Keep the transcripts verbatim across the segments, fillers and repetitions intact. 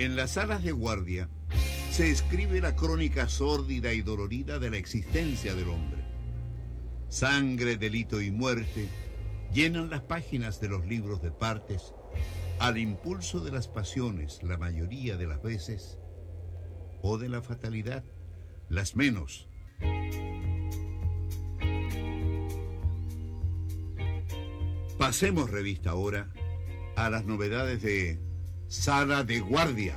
En las salas de guardia se escribe la crónica sórdida y dolorida de la existencia del hombre. Sangre, delito y muerte llenan las páginas de los libros de partes al impulso de las pasiones la mayoría de las veces, o de la fatalidad las menos. Pasemos revista ahora a las novedades de Sala de Guardia.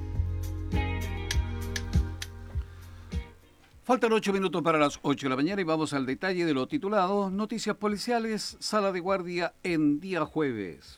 Faltan ocho minutos para las ocho de la mañana y vamos al detalle de lo titulado Noticias Policiales, Sala de Guardia en día jueves.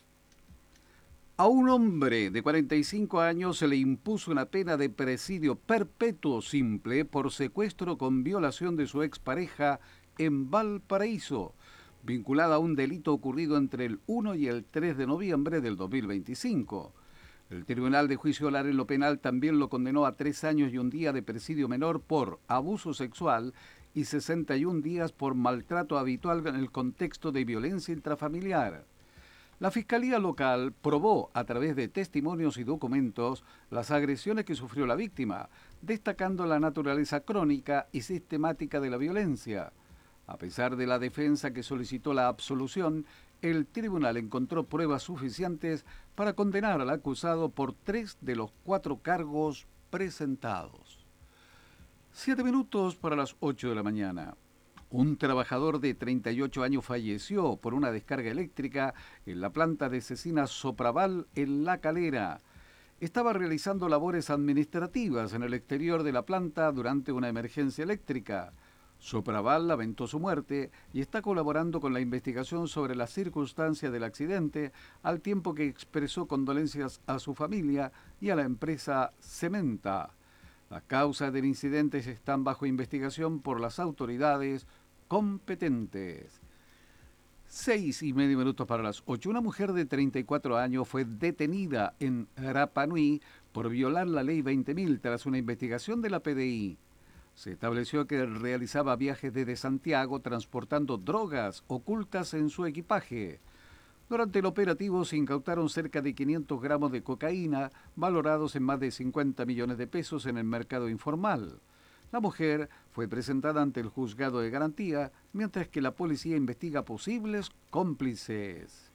A un hombre de cuarenta y cinco años se le impuso una pena de presidio perpetuo simple por secuestro con violación de su expareja en Valparaíso, vinculada a un delito ocurrido entre el uno y el tres de noviembre del dos mil veinticinco. El Tribunal de Juicio Oral en lo Penal también lo condenó a tres años y un día de presidio menor por abuso sexual y sesenta y un días por maltrato habitual en el contexto de violencia intrafamiliar. La Fiscalía Local probó a través de testimonios y documentos las agresiones que sufrió la víctima, destacando la naturaleza crónica y sistemática de la violencia. A pesar de la defensa que solicitó la absolución, el tribunal encontró pruebas suficientes para condenar al acusado por tres de los cuatro cargos presentados. Siete minutos para las ocho de la mañana. Un trabajador de treinta y ocho años falleció por una descarga eléctrica en la planta de Cecina Sopraval en La Calera. Estaba realizando labores administrativas en el exterior de la planta durante una emergencia eléctrica. Sopraval lamentó su muerte y está colaborando con la investigación sobre las circunstancias del accidente, al tiempo que expresó condolencias a su familia y a la empresa Cementa. Las causas del incidente están bajo investigación por las autoridades competentes. Seis y medio minutos para las ocho. Una mujer de treinta y cuatro años fue detenida en Rapa Nui por violar la ley veinte mil tras una investigación de la P D I. Se estableció que realizaba viajes desde Santiago transportando drogas ocultas en su equipaje. Durante el operativo se incautaron cerca de quinientos gramos de cocaína, valorados en más de cincuenta millones de pesos en el mercado informal. La mujer fue presentada ante el juzgado de garantía, mientras que la policía investiga posibles cómplices.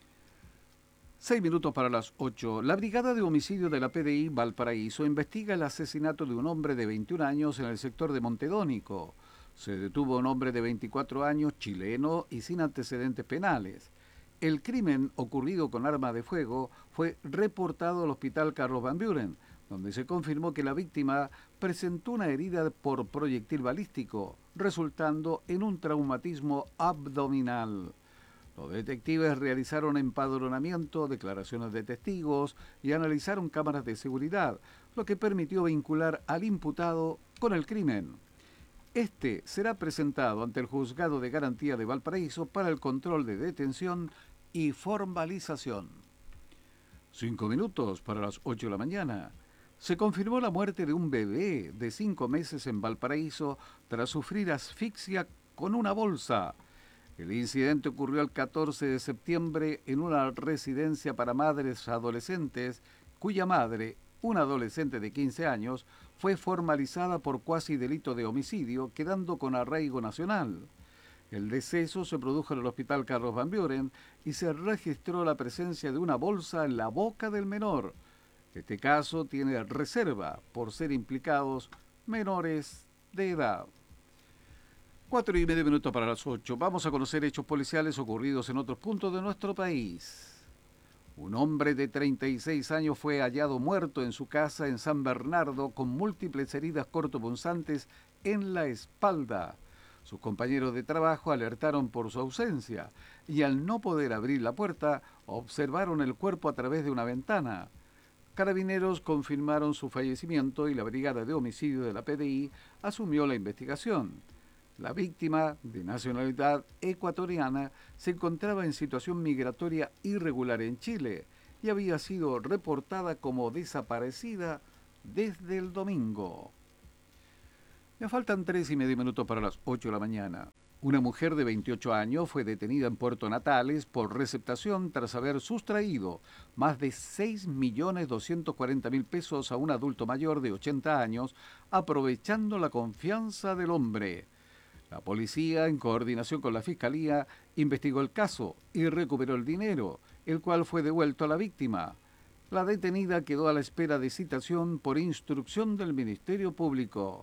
Seis minutos para las ocho. La Brigada de Homicidio de la P D I Valparaíso investiga el asesinato de un hombre de veintiún años en el sector de Montedónico. Se detuvo un hombre de veinticuatro años, chileno y sin antecedentes penales. El crimen, ocurrido con arma de fuego, fue reportado al Hospital Carlos Van Buren, donde se confirmó que la víctima presentó una herida por proyectil balístico, resultando en un traumatismo abdominal. Los detectives realizaron empadronamiento, declaraciones de testigos y analizaron cámaras de seguridad, lo que permitió vincular al imputado con el crimen. Este será presentado ante el Juzgado de Garantía de Valparaíso para el control de detención y formalización. Cinco minutos para las ocho de la mañana. Se confirmó la muerte de un bebé de cinco meses en Valparaíso tras sufrir asfixia con una bolsa. El incidente ocurrió el catorce de septiembre en una residencia para madres adolescentes, cuya madre, una adolescente de quince años, fue formalizada por cuasi delito de homicidio, quedando con arraigo nacional. El deceso se produjo en el Hospital Carlos Van Buren y se registró la presencia de una bolsa en la boca del menor. Este caso tiene reserva por ser implicados menores de edad. Cuatro y medio minutos para las ocho. Vamos a conocer hechos policiales ocurridos en otros puntos de nuestro país. Un hombre de treinta y seis años fue hallado muerto en su casa en San Bernardo con múltiples heridas cortopunzantes en la espalda. Sus compañeros de trabajo alertaron por su ausencia y al no poder abrir la puerta, observaron el cuerpo a través de una ventana. Carabineros confirmaron su fallecimiento y la Brigada de Homicidio de la P D I asumió la investigación. La víctima, de nacionalidad ecuatoriana, se encontraba en situación migratoria irregular en Chile y había sido reportada como desaparecida desde el domingo. Me faltan tres y medio minutos para las ocho de la mañana. Una mujer de veintiocho años fue detenida en Puerto Natales por receptación tras haber sustraído más de seis millones doscientos cuarenta mil pesos a un adulto mayor de ochenta años, aprovechando la confianza del hombre. La policía, en coordinación con la Fiscalía, investigó el caso y recuperó el dinero, el cual fue devuelto a la víctima. La detenida quedó a la espera de citación por instrucción del Ministerio Público.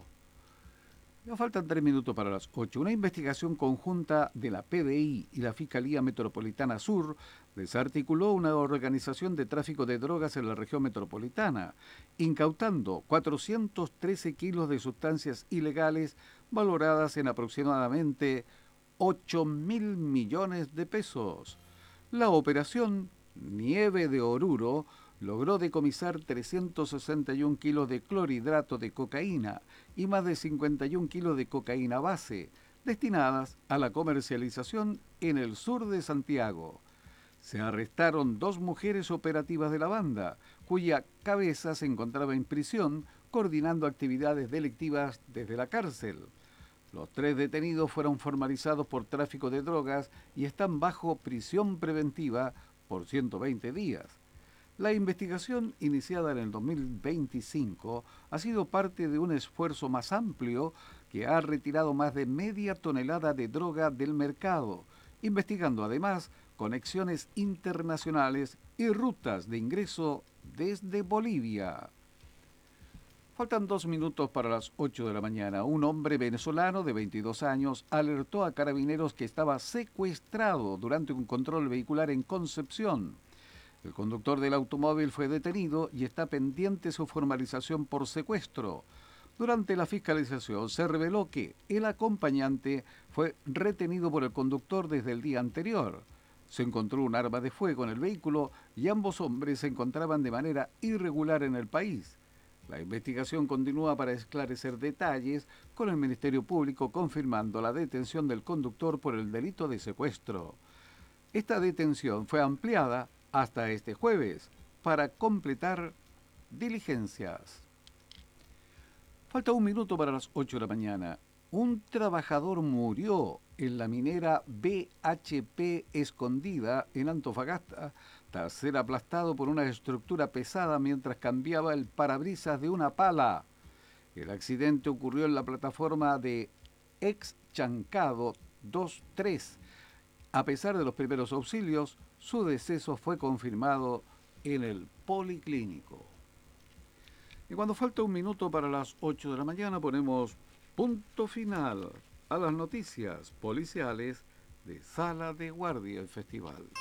Ya faltan tres minutos para las ocho. Una investigación conjunta de la P D I y la Fiscalía Metropolitana Sur desarticuló una organización de tráfico de drogas en la región metropolitana, incautando cuatrocientos trece kilos de sustancias ilegales valoradas en aproximadamente ocho mil millones de pesos. La operación Nieve de Oruro logró decomisar trescientos sesenta y un kilos de clorhidrato de cocaína y más de cincuenta y un kilos de cocaína base, destinadas a la comercialización en el sur de Santiago. Se arrestaron dos mujeres operativas de la banda, cuya cabeza se encontraba en prisión, coordinando actividades delictivas desde la cárcel. Los tres detenidos fueron formalizados por tráfico de drogas y están bajo prisión preventiva por ciento veinte días. La investigación, iniciada en el dos mil veinticinco, ha sido parte de un esfuerzo más amplio que ha retirado más de media tonelada de droga del mercado, investigando además conexiones internacionales y rutas de ingreso desde Bolivia. Faltan dos minutos para las ocho de la mañana. Un hombre venezolano de veintidós años alertó a carabineros que estaba secuestrado durante un control vehicular en Concepción. El conductor del automóvil fue detenido y está pendiente su formalización por secuestro. Durante la fiscalización se reveló que el acompañante fue retenido por el conductor desde el día anterior. Se encontró un arma de fuego en el vehículo y ambos hombres se encontraban de manera irregular en el país. La investigación continúa para esclarecer detalles, con el Ministerio Público confirmando la detención del conductor por el delito de secuestro. Esta detención fue ampliada hasta este jueves para completar diligencias. Falta un minuto para las ocho de la mañana. Un trabajador murió en la minera B H P Escondida en Antofagasta tras ser aplastado por una estructura pesada mientras cambiaba el parabrisas de una pala. El accidente ocurrió en la plataforma de Ex Chancado dos tres. A pesar de los primeros auxilios, su deceso fue confirmado en el policlínico. Y cuando falta un minuto para las ocho de la mañana, ponemos punto final a las noticias policiales de Sala de Guardia del Festival.